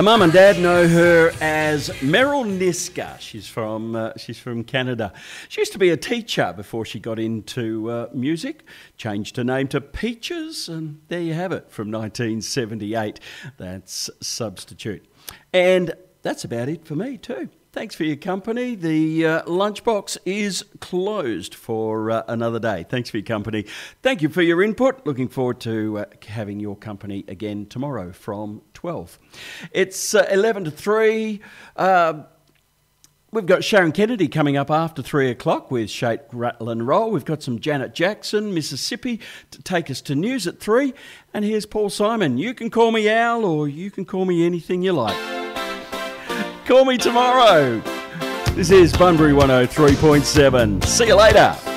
Her mum and dad know her as Meryl Niska. She's from Canada. She used to be a teacher before she got into music. Changed her name to Peaches, and there you have it from 1978. That's Substitute. And that's about it for me too. Thanks for your company. The lunchbox is closed for another day. Thanks for your company. Thank you for your input. Looking forward to having your company again tomorrow from 12. It's 11 to 3. We've got Sharon Kennedy coming up after 3 o'clock with Shake, Rattle and Roll. We've got some Janet Jackson, Mississippi, to take us to news at 3. And here's Paul Simon. You can call me Al, or you can call me anything you like. Call me tomorrow. This is Bunbury 103.7. See you later.